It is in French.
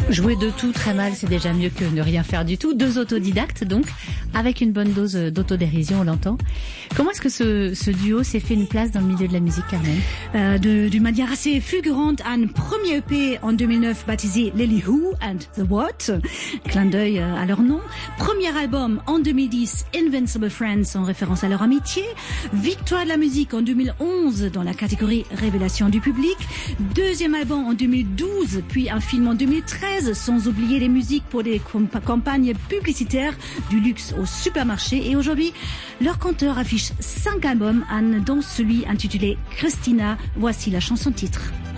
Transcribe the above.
Jouer de tout très mal, c'est déjà mieux que ne rien faire du tout. Deux autodidactes, donc, avec une bonne dose d'autodérision, on l'entend. Comment est-ce que ce duo s'est fait une place dans le milieu de la musique, Carmen? D'une manière assez fulgurante, un premier EP en 2009 baptisé Lily Who and the What, clin d'œil à leur nom. Premier album en 2010, Invincible Friends, en référence à leur amitié. Victoire de la musique en 2011 dans la catégorie Révélation du public. Deuxième album en 2012, puis un film en 2013, sans oublier les musiques pour des campagnes publicitaires, du luxe au supermarché. Et aujourd'hui, leur compteur affiche 5 albums, dont celui intitulé Christina. Voici la chanson titre.